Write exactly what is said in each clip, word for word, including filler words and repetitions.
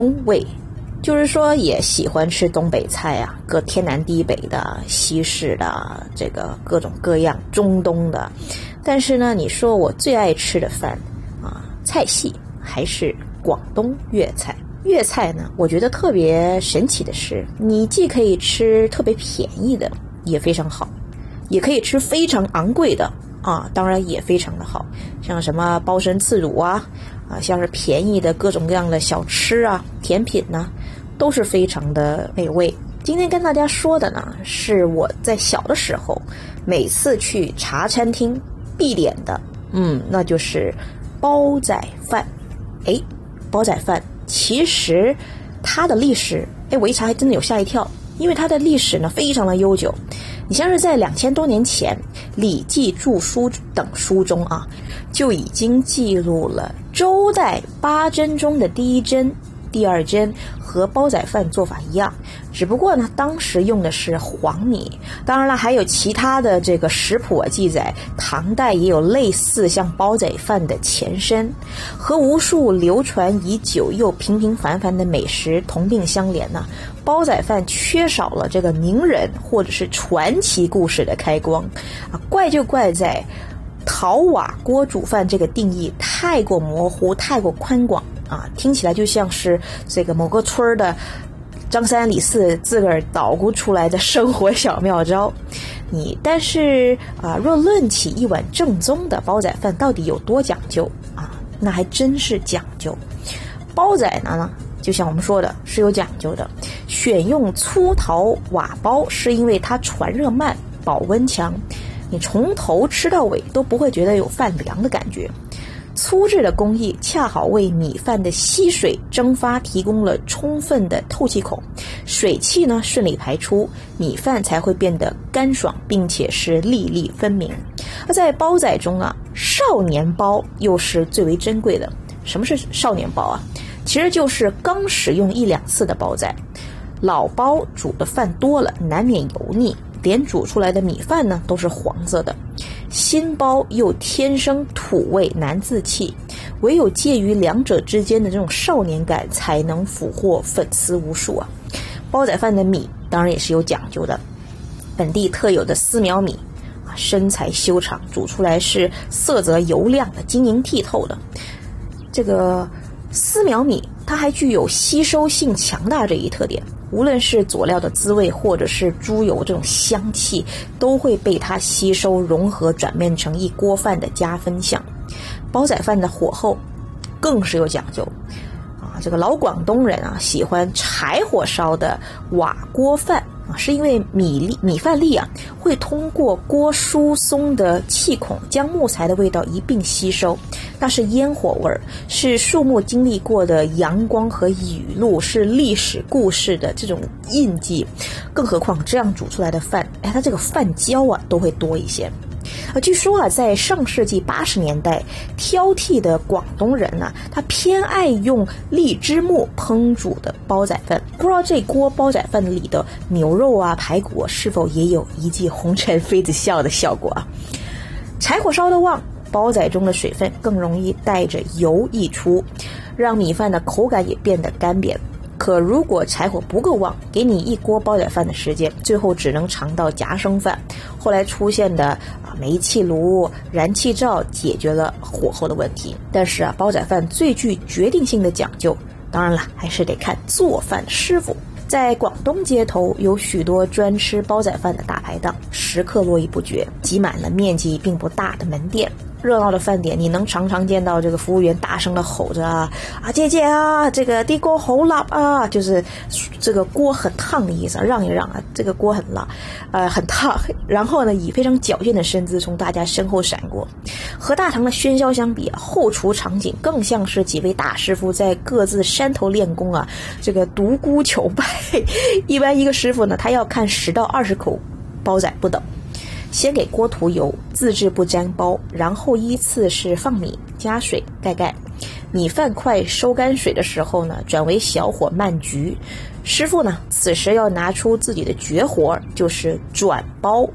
东味，就是说也喜欢吃东北菜啊，各天南地北的、西式的，这个各种各样中东的。但是呢，你说我最爱吃的饭啊，菜系还是广东粤菜。粤菜呢，我觉得特别神奇的是，你既可以吃特别便宜的，也非常好，也可以吃非常昂贵的啊，当然也非常的好，像什么包参刺肚啊，啊，像是便宜的各种各样的小吃啊、甜品呢、啊，都是非常的美味。今天跟大家说的呢，是我在小的时候每次去茶餐厅必点的，嗯，那就是煲仔饭。哎，煲仔饭其实它的历史，哎，我一查还真的有吓一跳，因为它的历史呢非常的悠久。你像是在两千多年前，《礼记注书》等书中啊，就已经记录了周代八珍中的第一珍、第二珍和煲仔饭做法一样，只不过呢，当时用的是黄米。当然了，还有其他的这个食谱啊记载，唐代也有类似像煲仔饭的前身，和无数流传已久又平平凡凡的美食同病相怜呢。煲仔饭缺少了这个名人或者是传奇故事的开光啊，怪就怪在陶瓦锅煮饭这个定义太过模糊、太过宽广啊，听起来就像是这个某个村的张三李四自个儿捣鼓出来的生活小妙招。你但是啊，若论起一碗正宗的煲仔饭到底有多讲究啊，那还真是讲究。煲仔呢，就像我们说的是有讲究的，选用粗陶瓦煲是因为它传热慢、保温强，你从头吃到尾都不会觉得有饭凉的感觉。粗制的工艺恰好为米饭的吸水蒸发提供了充分的透气孔，水汽呢顺利排出，米饭才会变得干爽，并且是粒粒分明。而在煲仔中啊，少年煲又是最为珍贵的。什么是少年煲啊？其实就是刚使用一两次的煲仔。老煲煮的饭多了，难免油腻，连煮出来的米饭呢都是黄色的。新煲又天生土味难自弃，唯有介于两者之间的这种少年感才能俘获粉丝无数啊。煲仔饭的米当然也是有讲究的，本地特有的丝苗米啊，身材修长，煮出来是色泽油亮的、晶莹剔透的。这个丝苗米它还具有吸收性强大这一特点，无论是佐料的滋味或者是猪油这种香气，都会被它吸收融合，转变成一锅饭的加分项。煲仔饭的火候更是有讲究啊，这个老广东人啊喜欢柴火烧的瓦锅饭啊，是因为米粒米饭粒啊会通过锅疏松的气孔将木材的味道一并吸收，那是烟火味儿，是树木经历过的阳光和雨露，是历史故事的这种印记。更何况这样煮出来的饭，哎，它这个饭焦啊都会多一些。啊，据说啊，在上世纪八十年代，挑剔的广东人呢、啊，他偏爱用荔枝木烹煮的煲仔饭。不知道这锅煲仔饭里的牛肉啊、排骨、啊、是否也有一记红尘妃子笑的效果啊？柴火烧的旺，煲仔中的水分更容易带着油溢出，让米饭的口感也变得干瘪。可如果柴火不够旺，给你一锅煲仔饭的时间，最后只能尝到夹生饭。后来出现的啊煤气炉、燃气灶解决了火候的问题。但是啊，煲仔饭最具决定性的讲究，当然了，还是得看做饭师傅。在广东街头有许多专吃煲仔饭的大排档，食客络绎不绝，挤满了面积并不大的门店。热闹的饭点，你能常常见到这个服务员大声的吼着啊啊姐姐啊，这个地锅好辣啊，就是这个锅很烫的意思，让一让啊，这个锅很辣，呃很烫。然后呢，以非常矫健的身姿从大家身后闪过。和大堂的喧嚣相比啊，后厨场景更像是几位大师傅在各自山头练功啊，这个独孤求败。一般一个师傅呢，他要看十到二十口煲仔不等。先给锅涂油，自制不粘包，然后依次是放米、加水、盖盖。米饭快收干水的时候呢，转为小火慢焗。师傅呢，此时要拿出自己的绝活，就是转煲。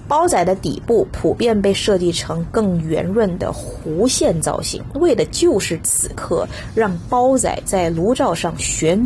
煲仔的底部普遍被设计成更圆润的弧线造型，为的就是此刻让煲仔在炉灶上旋